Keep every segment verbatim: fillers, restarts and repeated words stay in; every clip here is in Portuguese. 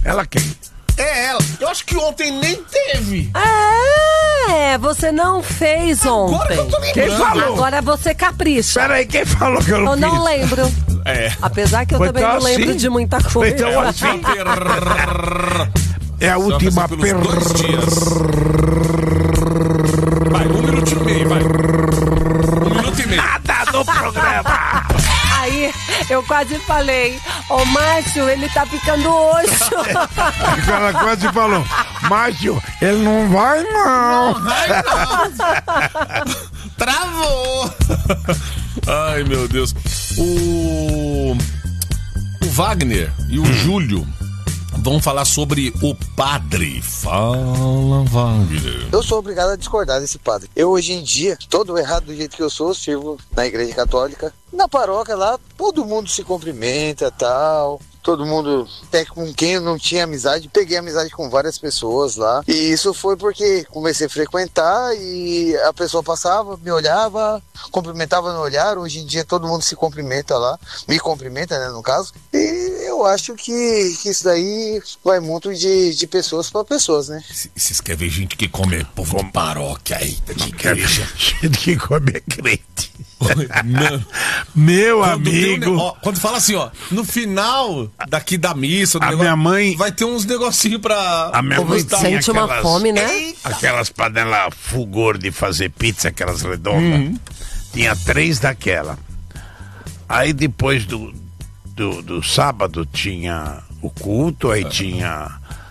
Ela quem? É ela. Eu acho que ontem nem teve. É, você não fez ontem. Agora que eu tô lembrando. Quem falou? Agora você capricha. Peraí, quem falou que eu não Eu fiz? não lembro. É. Apesar que eu Foi também tão não lembro assim? de muita Foi coisa. tão assim? É a última pelos per... dois dias. Vai, um minuto e meio, vai. Um minuto e meio. Nada do programa. Aí eu quase falei, ô Márcio, ele tá ficando oxo. O cara quase falou, Márcio, ele não vai não. Ai, não. Travou. Ai, meu Deus. O, o Wagner e o Júlio vão falar sobre o padre. Fala, Wagner. Eu sou obrigado a discordar desse padre. Eu, hoje em dia, todo errado do jeito que eu sou, sirvo na igreja católica. Na paróquia lá, todo mundo se cumprimenta e tal. Todo mundo, até com quem eu não tinha amizade, peguei amizade com várias pessoas lá. E isso foi porque comecei a frequentar e a pessoa passava, me olhava, cumprimentava no olhar. Hoje em dia todo mundo se cumprimenta lá, me cumprimenta, né, no caso. E eu acho que, que isso daí vai muito de, de pessoas para pessoas, né? Vocês querem ver gente que come povo de paróquia aí, de igreja? Gente que come crente. Não. Meu Quando tem um amigo. ne- ó, quando fala assim, ó, no final daqui da missa, do A minha mãe- vai ter uns negocinhos pra... A minha O mãe povo tinha sente uma aquelas, fome, né? aquelas panelas fulgor de fazer pizza, aquelas redondas. Tinha três daquela. Aí depois do, do, do sábado tinha o culto, aí tinha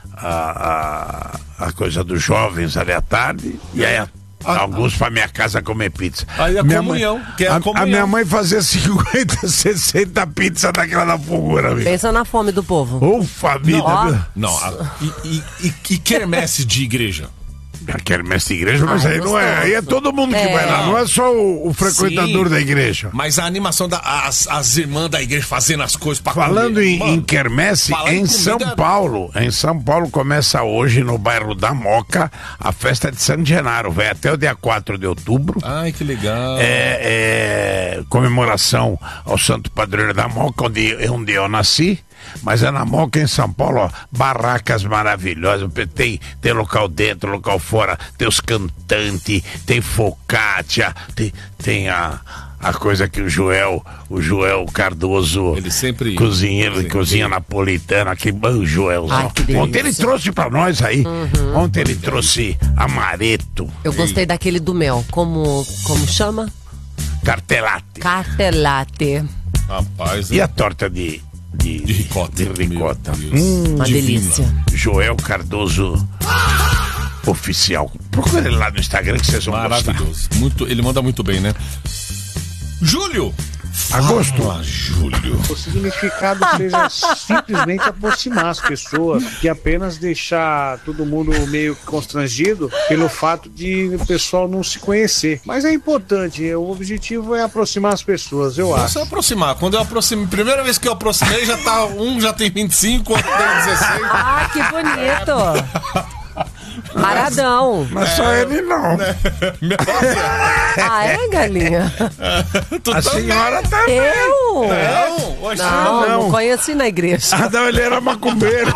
a, a, a coisa dos jovens ali à tarde, e aí a, alguns pra minha casa comer pizza. Aí a minha comunhão, mãe, que é a a, comunhão. a minha mãe fazia cinquenta, sessenta pizzas daquela da fulgor, amigo. Pensa na fome do povo. Ô, família, Ó. viu? Não, a- e, e, e, e quermesse de igreja? Aquele mestre de igreja, mas Ah, aí não é. gostoso. Aí é todo mundo que É. vai lá, não é só o, o frequentador Sim. da igreja. Mas a animação das as, as irmãs da igreja fazendo as coisas pra Falando comer. em, Mano, em quermesse, falar em em São comida- Paulo, em São Paulo começa hoje no bairro da Moca a festa de San Genaro, vai até o dia quatro de outubro. Ai, que legal. É, é comemoração ao Santo Padroeiro da Moca, onde, onde eu nasci. Mas é na Moca, em São Paulo, ó, barracas maravilhosas, tem, tem local dentro, local fora, tem os cantantes, tem focaccia, tem, tem a, a coisa que o Joel, o Joel Cardoso, Ele sempre- cozinheiro de sempre- cozinha napolitana, que bom, Joelzão. Ai, que delícia. Ontem ele trouxe pra nós aí, ontem ele trouxe amareto, Eu gostei daquele do mel. Como, como chama? cartelate. Cartelate. Rapaz, E a torta de... De, de ricota. de ricota. Meu Deus. Hum, Uma Divina. delícia. Joel Cardoso Oficial. Procura ele lá no Instagram que vocês vão gostar. Maravilhoso. Muito, ele manda muito bem, né? Júlio! Agosto. Fala, Júlio. O significado seja simplesmente aproximar as pessoas e apenas deixar todo mundo meio constrangido pelo fato de o pessoal não se conhecer. Mas é importante, o objetivo é aproximar as pessoas, eu Vou acho. se aproximar. Quando eu aproximei, primeira vez que eu aproximei, já tá, um já tem vinte e cinco, outro tem dezesseis. Ah, que bonito. Paradão. Mas só ele não. Minha filha. Ah, é, galinha? Tu A também. senhora também. Eu? Não, oxe, Não, não. não conheci na igreja. Ah, não, ele era macumbeiro.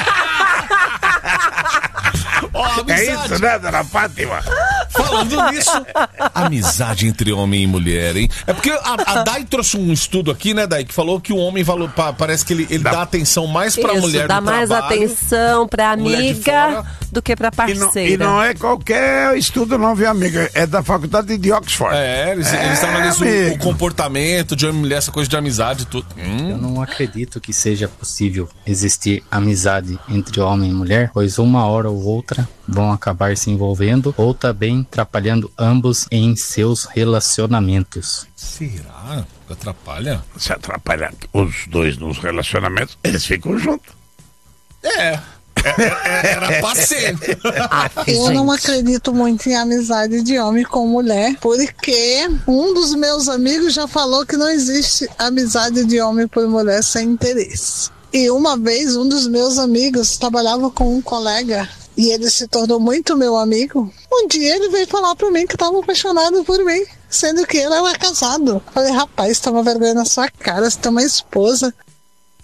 Ó, É amizade. isso, né, dona Fátima? Falando nisso, amizade entre homem e mulher, hein? É porque a, a Dai trouxe um estudo aqui, né, Dai, que falou que o homem valor, pa- parece que ele, ele dá, atenção mais pra Isso, mulher dá do mais trabalho. atenção pra mulher de amiga fora. do que pra E não, parceira. e não é qualquer estudo não, viu, amiga? É da faculdade de Oxford. É, eles, É, eles analisam o, amigo. o comportamento de homem e mulher, essa coisa de amizade e tudo. Hum, Eu não acredito que seja possível existir amizade entre homem e mulher, pois uma hora ou outra vão acabar se envolvendo ou também atrapalhando ambos em seus relacionamentos. será? Atrapalha? Se atrapalhar os dois nos relacionamentos, eles ficam juntos. É. É, é, Era pra ser. Ah, Eu não gente. acredito muito em amizade de homem com mulher, porque um dos meus amigos já falou que não existe amizade de homem por mulher sem interesse. E uma vez um dos meus amigos trabalhava com um colega e ele se tornou muito meu amigo. Um dia ele veio falar pra mim que estava apaixonado por mim, sendo que ele era casado. Falei, rapaz, toma vergonha na sua cara, você tem uma esposa.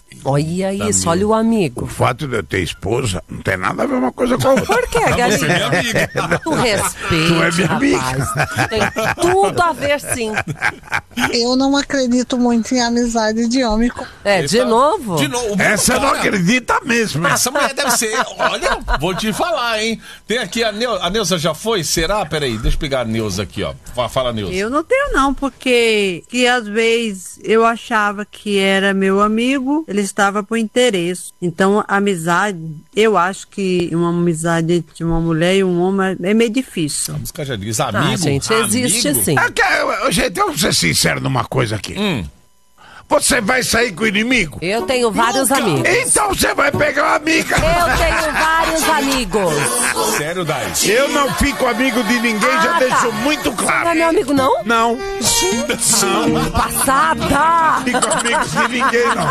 Olha isso, olha o O amigo. fato de eu ter esposa não tem nada a ver uma coisa com a outra. Por que, Você é minha galinha? amiga. Tu respeite, Tu é minha amiga. rapaz. Tem tudo a ver, sim. Eu não acredito muito em amizade de homem com... É, de novo? De novo. Essa não Olha, acredita mesmo. Essa mulher deve ser. Olha, vou te falar, hein? Tem aqui a Neuza. A Neuza já foi? Será? Peraí, deixa eu pegar a Neuza aqui, ó. Fala, fala Neuza. Eu não tenho não, porque que às vezes eu achava que era meu amigo, ele estava por interesse. Então, a amizade, eu acho que uma amizade entre uma mulher e um homem é meio difícil. A música já diz amigo. Ah, gente, existe amigo? sim. É que, eu- gente, eu vou ser sincero numa coisa aqui. Hum. Você vai sair com o inimigo? Eu tenho vários Nunca. amigos. Então você vai pegar uma amiga. Eu tenho vários amigos. Sério, Dai? Eu não fico amigo de ninguém, já Ah, tá. deixo muito Você não é claro. meu amigo, não? Não, Gente, passada! fico amigo de ninguém, não.